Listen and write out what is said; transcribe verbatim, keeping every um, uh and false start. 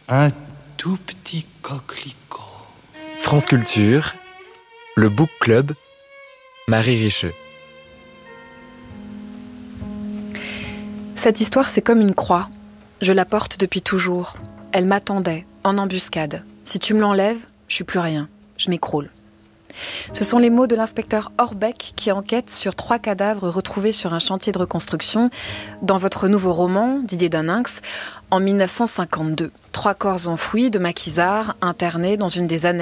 Un tout petit coquelicot. France Culture, le Book Club, Marie Richeux. Cette histoire, c'est comme une croix. Je la porte depuis toujours. Elle m'attendait, en embuscade. Si tu me l'enlèves, je suis plus rien. Je m'écroule. Ce sont les mots de l'inspecteur Orbeck qui enquête sur trois cadavres retrouvés sur un chantier de reconstruction dans votre nouveau roman, Didier Daninx, en mille neuf cent cinquante-deux. Trois corps enfouis de maquisards internés dans une des annexes